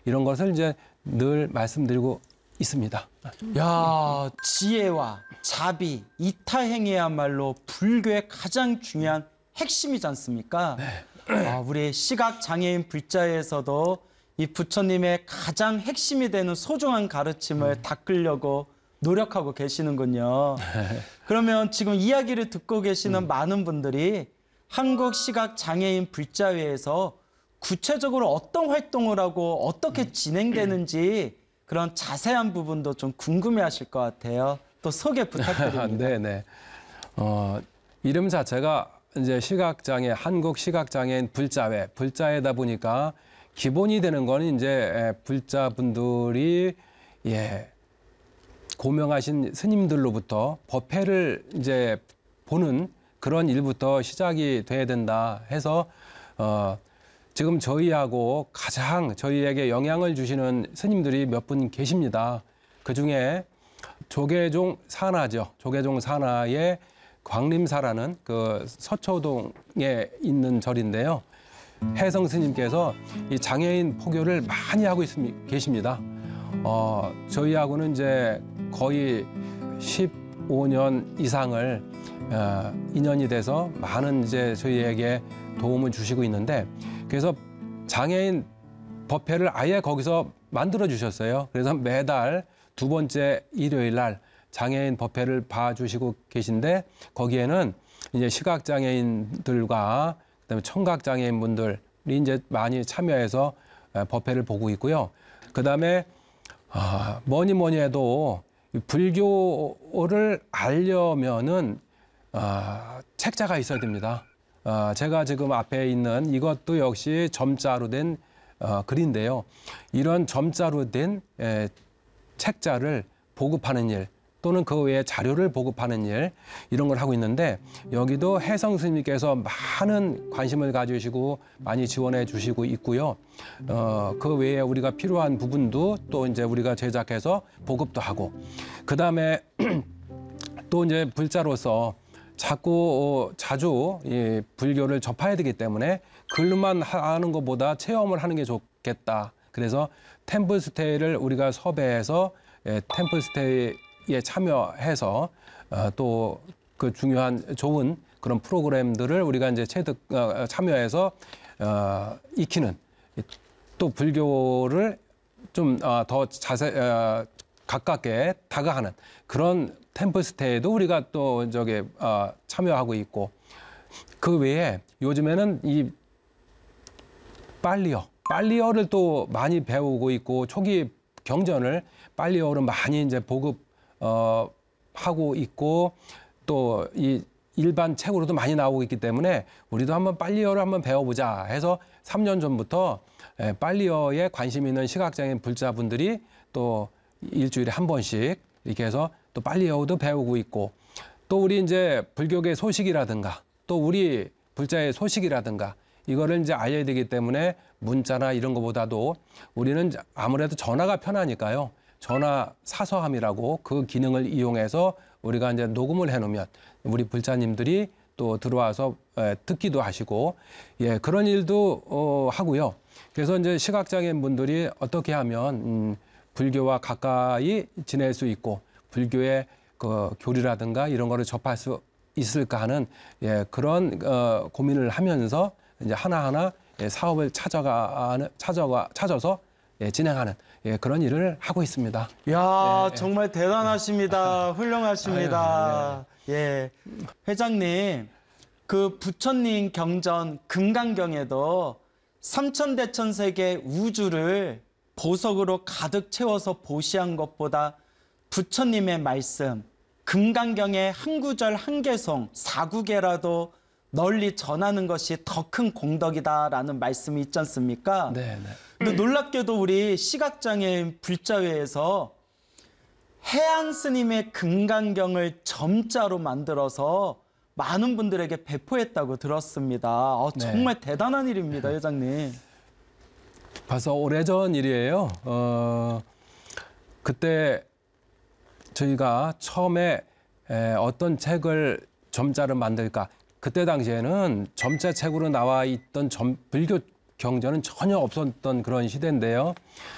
이런 것을 이제 늘 말씀드리고 있습니다. 야, 지혜와 자비, 이타행이야말로 불교의 가장 중요한 핵심이지 않습니까? 우리 시각장애인 불자에서도 이 부처님의 가장 핵심이 되는 소중한 가르침을 닦으려고 노력하고 계시는군요. 그러면 지금 이야기를 듣고 계시는 많은 분들이 한국시각장애인 불자회에서 구체적으로 어떤 활동을 하고 어떻게 진행되는지 그런 자세한 부분도 좀 궁금해하실 것 같아요. 또 소개 부탁드립니다. 네네. 이름 자체가 이제 한국시각장애인 불자회, 불자회다 보니까 기본이 되는 거는 이제 불자분들이 고명하신 스님들로부터 법회를 이제 보는 그런 일부터 시작이 돼야 된다 해서 지금 저희하고 가장 저희에게 영향을 주시는 스님들이 몇 분 계십니다. 그중에 조계종 산하죠. 조계종 산하의 광림사라는 그 서초동에 있는 절인데요. 혜성 스님께서 이 장애인 포교를 많이 하고 계십니다. 저희하고는 이제 거의 15년 이상을 인연이 돼서 많은 이제 저희에게 도움을 주시고 있는데, 그래서 장애인 법회를 아예 거기서 만들어 주셨어요. 그래서 매달 두 번째 일요일 날 장애인 법회를 봐주시고 계신데, 거기에는 이제 시각장애인들과 그다음에 청각장애인분들이 이제 많이 참여해서 법회를 보고 있고요. 그다음에 뭐니 해도 불교를 알려면은 책자가 있어야 됩니다. 제가 지금 앞에 있는 이것도 역시 점자로 된 글인데요. 이런 점자로 된 책자를 보급하는 일, 또는 그 외에 자료를 보급하는 일, 이런 걸 하고 있는데, 여기도 혜성 스님께서 많은 관심을 가지시고 많이 지원해 주시고 있고요. 그 외에 우리가 필요한 부분도 또 이제 우리가 제작해서 보급도 하고, 그 다음에 또 이제 불자로서 자주 이 불교를 접해야 되기 때문에 글로만 하는 것보다 체험을 하는 게 좋겠다. 그래서 템플스테이를 우리가 섭외해서 템플스테이에 참여해서 또 그 중요한 좋은 그런 프로그램들을 우리가 이제 참여해서 익히는, 또 불교를 좀 더 가깝게 다가가는 그런 템플스테이도 우리가 또 참여하고 있고, 그 외에 요즘에는 이 빨리어를 또 많이 배우고 있고, 초기 경전을 빨리어로 많이 이제 하고 있고, 또 이 일반 책으로도 많이 나오고 있기 때문에 우리도 한번 빨리어를 한번 배워보자 해서 3년 전부터 빨리어에 관심 있는 시각장애인 불자분들이 또 일주일에 한 번씩 이렇게 해서 또 빨리어도 배우고 있고, 또 우리 이제 불교계 소식이라든가 또 우리 불자의 소식이라든가 이거를 이제 알려야 되기 때문에 문자나 이런 것보다도 우리는 아무래도 전화가 편하니까요. 전화 사서함이라고 그 기능을 이용해서 우리가 이제 녹음을 해놓으면 우리 불자님들이 또 들어와서 듣기도 하시고, 그런 일도 하고요. 그래서 이제 시각장애인 분들이 어떻게 하면 불교와 가까이 지낼 수 있고 불교의 그 교리라든가 이런 거를 접할 수 있을까 하는 그런 고민을 하면서 이제 하나하나 사업을 찾아서 진행하는 그런 일을 하고 있습니다. 이야, 정말 대단하십니다. 훌륭하십니다. 회장님, 그 부처님 경전 금강경에도 삼천대천세계 우주를 보석으로 가득 채워서 보시한 것보다 부처님의 말씀, 금강경의 한 구절 한 개송, 사구개라도 널리 전하는 것이 더 큰 공덕이다라는 말씀이 있지 않습니까? 네. 근데 놀랍게도 우리 시각장애인 불자회에서 해안 스님의 금강경을 점자로 만들어서 많은 분들에게 배포했다고 들었습니다. 정말 대단한 일입니다, 회장님. 벌써 오래전 일이에요. 그때 저희가 처음에 어떤 책을 점자로 만들까, 그때 당시에는 점자책으로 나와 있던 불교 경전은 전혀 없었던 그런 시대인데요.